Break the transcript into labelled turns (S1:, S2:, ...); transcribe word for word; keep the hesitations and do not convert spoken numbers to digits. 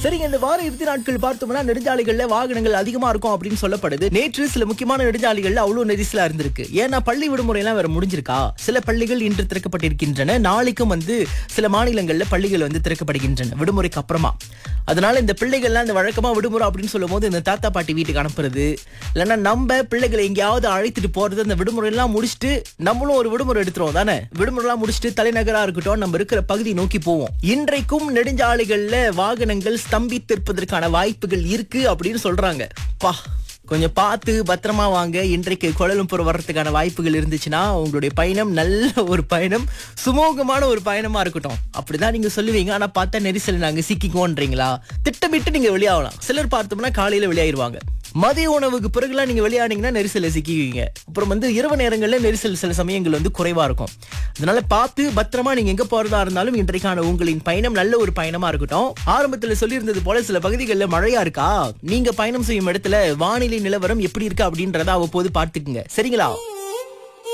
S1: சரிங்க, இந்த வார இறுதி நாட்கள் பார்த்தோம்னா நெடுஞ்சாலைகள்ல வாகனங்கள் அதிகமா இருக்கும் அப்படின்னு சொல்லப்படுது. நேற்று சில முக்கியமான நெடுஞ்சாலைகள்ல அவ்வளவு நெரிசலா இருந்திருக்கு. ஏன்னா பள்ளி விடுமுறை எல்லாம் வேற முடிஞ்சிருக்கா. சில பள்ளிகள் இன்று திறக்கப்பட்டிருக்கின்றன. நாளைக்கும் வந்து சில மாநிலங்கள்ல பள்ளிகள் வந்து திறக்கப்படுகின்றன விடுமுறைக்கு அப்புறமா. அதனால இந்த பிள்ளைகள்லாம் இந்த வழக்கமா விடுமுறை அப்படின்னு சொல்லும் போது இந்த தாத்தா பாட்டி வீட்டுக்கு அனுப்புறது, இல்லைன்னா நம்ம பிள்ளைகளை எங்கேயாவது அழைத்துட்டு போறது, அந்த விடுமுறை எல்லாம் முடிச்சுட்டு நம்மளும் ஒரு விடுமுறை எடுத்துருவோம் தானே. விடுமுறை எல்லாம் முடிச்சுட்டு தலைநகரா இருக்கட்டும் நம்ம இருக்கிற பகுதி நோக்கி போவோம். இன்றைக்கும் நெடுஞ்சாலைகள்ல வாகனங்கள் ஸ்தம்பித்திருப்பதற்கான வாய்ப்புகள் இருக்கு அப்படின்னு சொல்றாங்க. பா, கொஞ்சம் பார்த்து பத்திரமா வாங்க. இன்றைக்கு கோலாலம்பூர் வர்றதுக்கான வாய்ப்புகள் இருந்துச்சுன்னா உங்களுடைய பயணம் நல்ல ஒரு பயணம், சுமூகமான ஒரு பயணமா இருக்கட்டும். அப்படிதான் நீங்க சொல்லுவீங்க. ஆனா பார்த்தா நெரிசல் நாங்க சிக்கிக்குவோன்றீங்களா? திட்டமிட்டு நீங்க வெளியாகலாம். சிலர் பார்த்தோம்னா காலையில வெளியாயிருவாங்க. மதிய உணவுக்கு பிறகுலாம் நீங்க வெளியானீங்கன்னா நெரிசல சிக்கிக்குவீங்க. அப்புறம் வந்து இரவு நேரங்கள்ல நெரிசல் சில சமயங்கள் வந்து குறைவா இருக்கும். அதனால பார்த்து பத்திரமா நீங்க எங்க போறதா இருந்தாலும் இன்றைக்கான உங்களின் பயணம் நல்ல ஒரு பயணமா இருக்கட்டும். ஆரம்பத்துல சொல்லியிருந்தது போல சில பகுதிகளில் மழையா இருக்கா, நீங்க பயணம் செய்யும் இடத்துல வானிலை நிலவரம் எப்படி இருக்கு அப்படின்றத அவ்வப்போது பார்த்துக்குங்க. சரிங்களா?